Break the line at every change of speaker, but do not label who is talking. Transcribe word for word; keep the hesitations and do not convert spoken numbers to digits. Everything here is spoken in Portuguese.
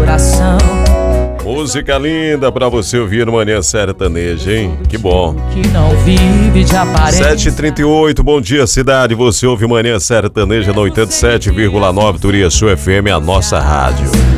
coração.
Música linda pra você ouvir no Manhã Sertaneja, hein? Que bom.
Que não vive de aparência.
sete e trinta e oito, bom dia cidade. Você ouve Manhã Sertaneja no oitenta e sete vírgula nove Turiaçu F M, a nossa rádio.